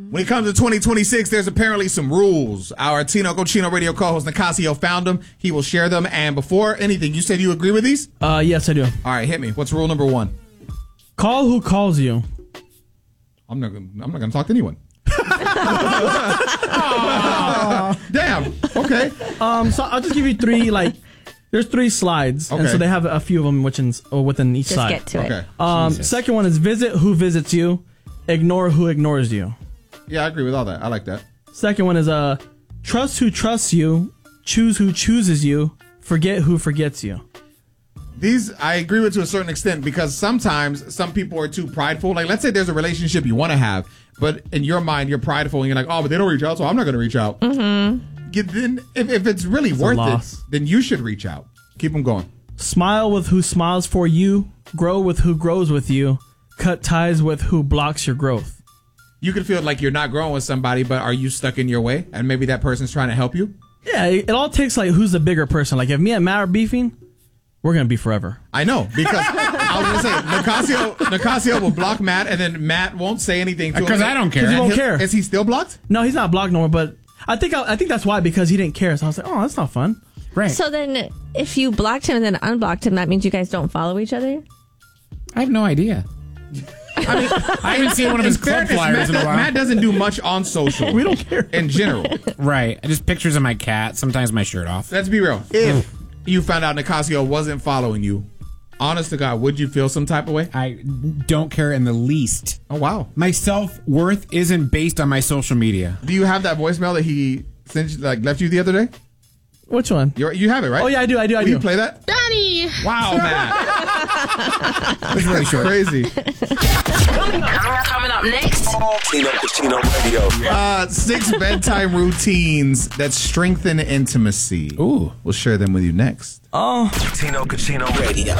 When it comes to 2026, there's apparently some rules. Our Tino Cochino radio co-host Nicasio found them. He will share them. And before anything, you said you agree with these? Yes, I do. All right, hit me. What's rule number 1? Call who calls you. I'm not gonna talk to anyone. Damn. Okay. So I'll just give you 3. There's 3 slides, and so they have a few of them within each side. Just get to it. Okay. Second one is visit who visits you, ignore who ignores you. Yeah, I agree with all that. I like that. Second one is trust who trusts you, choose who chooses you, forget who forgets you. These I agree with to a certain extent because sometimes some people are too prideful. Like, let's say there's a relationship you want to have, but in your mind you're prideful and you're like, oh, but they don't reach out, so I'm not going to reach out. Then if it's really worth it, then you should reach out. Keep them going. Smile with who smiles for you, grow with who grows with you, cut ties with who blocks your growth. You can feel like you're not growing with somebody, but are you stuck in your way? And maybe that person's trying to help you? Yeah, it all takes who's the bigger person. Like if me and Matt are beefing, we're going to be forever. I know, because I was going to say, Nicasio will block Matt, and then Matt won't say anything to him. Because I don't care. He won't care. Is he still blocked? No, he's not blocked no more, but I think that's why, because he didn't care. So I was like, oh, that's not fun. Right. So then if you blocked him and then unblocked him, that means you guys don't follow each other? I have no idea. I mean, I haven't seen one of his club flyers in a while. Matt doesn't do much on social. We don't care. In general. Right. Just pictures of my cat, sometimes my shirt off. Let's be real. If you found out Nicasio wasn't following you, honest to God, would you feel some type of way? I don't care in the least. Oh, wow. My self-worth isn't based on my social media. Do you have that voicemail that he sent you, left you the other day? Which one? You have it, right? Oh, yeah, I do. Will you play that? Daddy! Wow, Matt. That's really crazy. Coming up next. Tino Cochino Radio. 6 bedtime routines that strengthen intimacy. Ooh. We'll share them with you next. Tino Cochino Radio.